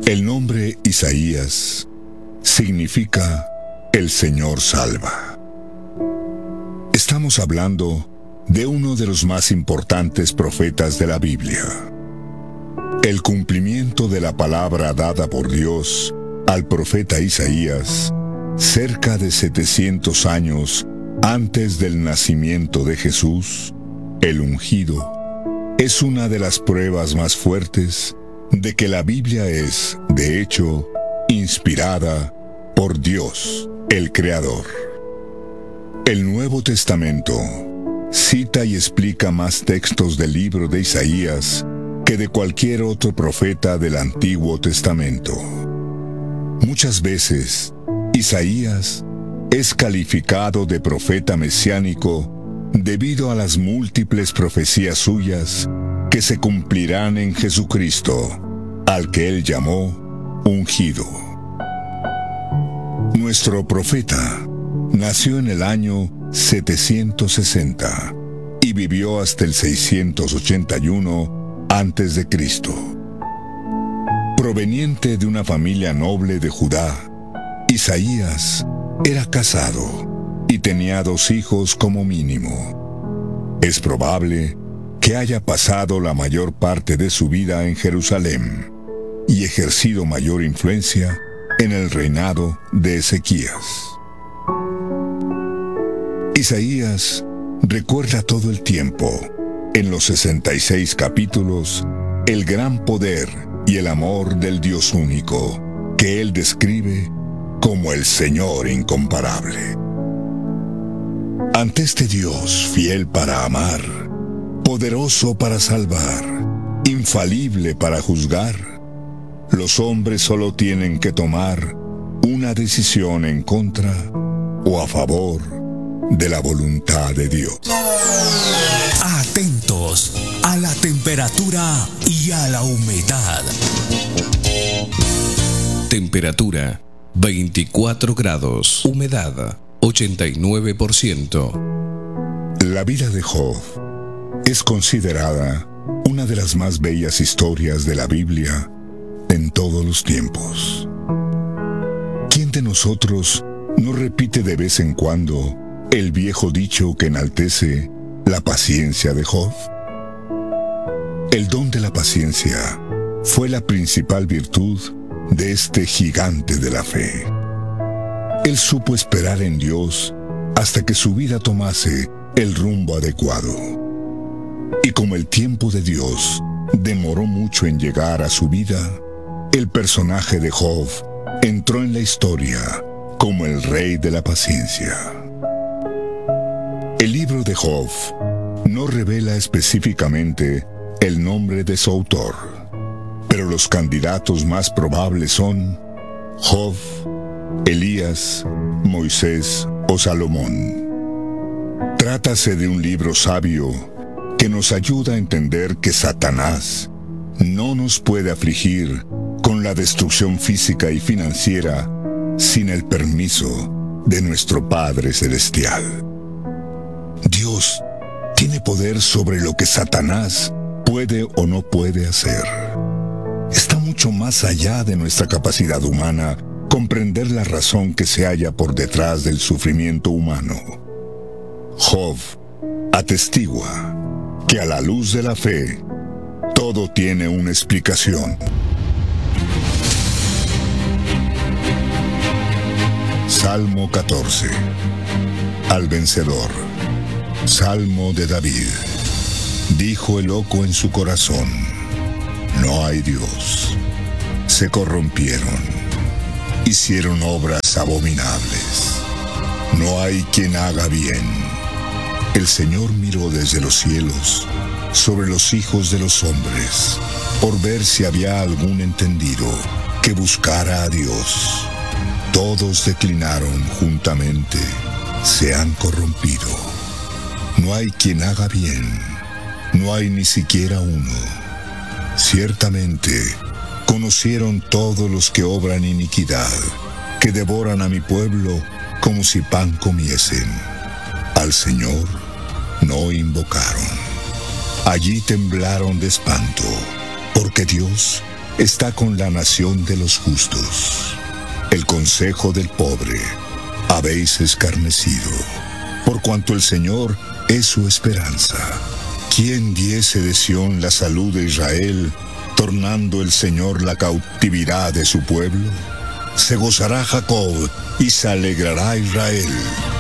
El nombre Isaías significa el Señor salva. Estamos hablando de uno de los más importantes profetas de la Biblia. El cumplimiento de la palabra dada por Dios al profeta Isaías cerca de 700 años antes del nacimiento de Jesús, el ungido, es una de las pruebas más fuertes de que la Biblia es, de hecho, inspirada por Dios, el Creador. El Nuevo Testamento cita y explica más textos del libro de Isaías que de cualquier otro profeta del Antiguo Testamento. Muchas veces, Isaías es calificado de profeta mesiánico debido a las múltiples profecías suyas que se cumplirán en Jesucristo, al que él llamó ungido. Nuestro profeta nació en el año 760 y vivió hasta el 681 a.C. Proveniente de una familia noble de Judá, Isaías era casado y tenía 2 hijos como mínimo. Es probable que haya pasado la mayor parte de su vida en Jerusalén y ejercido mayor influencia en el reinado de Ezequías. Isaías recuerda todo el tiempo, en los 66 capítulos, el gran poder y el amor del Dios único, que él describe como el Señor incomparable. Ante este Dios fiel para amar, poderoso para salvar, infalible para juzgar, los hombres solo tienen que tomar una decisión en contra o a favor de la voluntad de Dios. Atentos a la temperatura y a la humedad. Temperatura 24 grados, humedad 89%. La vida de Job es considerada una de las más bellas historias de la Biblia en todos los tiempos. ¿Quién de nosotros no repite de vez en cuando el viejo dicho que enaltece la paciencia de Job? El don de la paciencia fue la principal virtud de este gigante de la fe. Él supo esperar en Dios hasta que su vida tomase el rumbo adecuado. Y como el tiempo de Dios demoró mucho en llegar a su vida, el personaje de Job entró en la historia como el rey de la paciencia. El libro de Job no revela específicamente el nombre de su autor, pero los candidatos más probables son Job, Elías, Moisés o Salomón. Trátase de un libro sabio que nos ayuda a entender que Satanás no nos puede afligir con la destrucción física y financiera sin el permiso de nuestro Padre Celestial. Dios tiene poder sobre lo que Satanás puede o no puede hacer. Está mucho más allá de nuestra capacidad humana comprender la razón que se halla por detrás del sufrimiento humano. Job atestigua que a la luz de la fe, todo tiene una explicación. Salmo 14. Al vencedor. Salmo de David. Dijo el loco en su corazón: no hay Dios. Se corrompieron, hicieron obras abominables. No hay quien haga bien. El Señor miró desde los cielos sobre los hijos de los hombres, por ver si había algún entendido que buscara a Dios. Todos declinaron juntamente, se han corrompido. No hay quien haga bien, no hay ni siquiera uno. Ciertamente, conocieron todos los que obran iniquidad, que devoran a mi pueblo como si pan comiesen. Al Señor no invocaron. Allí temblaron de espanto, porque Dios está con la nación de los justos. El consejo del pobre habéis escarnecido, por cuanto el Señor es su esperanza. ¿Quién diese de Sión la salud de Israel, tornando el Señor la cautividad de su pueblo? Se gozará Jacob y se alegrará Israel.